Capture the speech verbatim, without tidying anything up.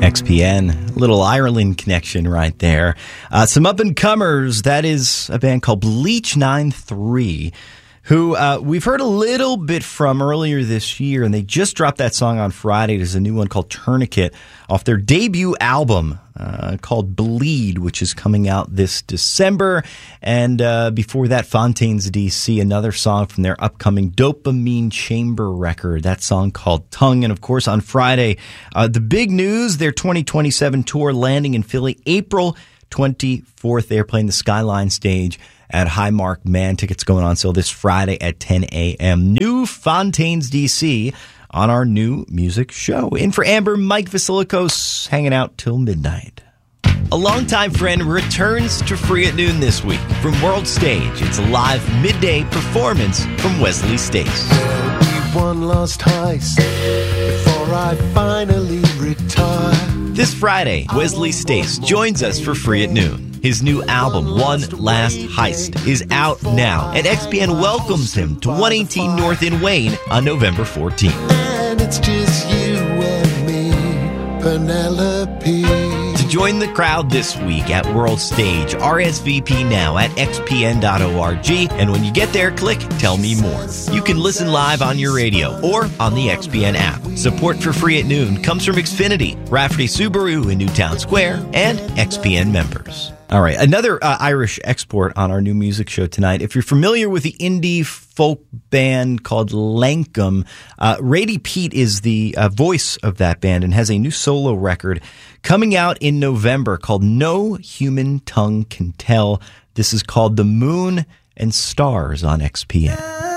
X P N, little Ireland connection right there. Uh, some up-and-comers, that is a band called Bleach nine three, who uh, we've heard a little bit from earlier this year, and they just dropped that song on Friday. There's a new one called Tourniquet off their debut album uh, called Bleed, which is coming out this December. And uh, before that, Fontaines D C, another song from their upcoming Dopamine Chamber record, that song called Tongue. And of course, on Friday, uh, the big news, their twenty twenty-seven tour landing in Philly, April twenty-fourth. They're playing the Skyline stage at Highmark Man. Tickets going on sale this Friday at ten a.m. New Fontaines D C on our new music show. In for Amber, Mike Vasilikos, hanging out till midnight. A longtime friend returns to Free at Noon this week from World Stage. It's a live midday performance from Wesley Stace. There'll be one last heist before I finally retire. This Friday, Wesley Stace joins us for Free at Noon. His new album, One Last Heist, is out now, and X P N welcomes him to one eighteen North in Wayne on November fourteenth. And it's just you and me, Penelope. To join the crowd this week at World Stage, R S V P now at x p n dot org, and when you get there, click Tell Me More. You can listen live on your radio or on the X P N app. Support for Free at Noon comes from Xfinity, Rafferty Subaru in Newtown Square, and X P N members. All right, another uh, Irish export on our new music show tonight. If you're familiar with the indie folk band called Lankum, uh, Rady Pete is the uh, voice of that band and has a new solo record coming out in November called No Human Tongue Can Tell. This is called The Moon and Stars on X P N.